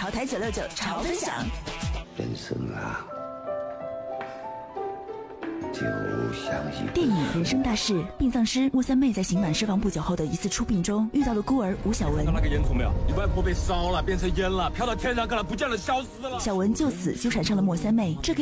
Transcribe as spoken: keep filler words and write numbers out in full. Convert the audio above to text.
潮台九六九潮分享。 人生啊，就像一电影《人生大事》，殡葬师莫三妹在刑满释放不久后的一次出殡中，遇到了孤儿吴小文。 看到那个烟囱没有？你外婆被烧了，变成烟了，飘到天上去了，不见了，消失了。 小文就此纠缠上了莫三妹，这给